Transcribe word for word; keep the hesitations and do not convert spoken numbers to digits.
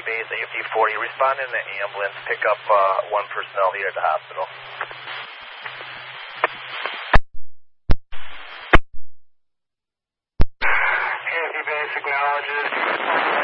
Base A F D forty. Respond in the ambulance. Pick up uh, one personnel here at the hospital. A F D Base acknowledges.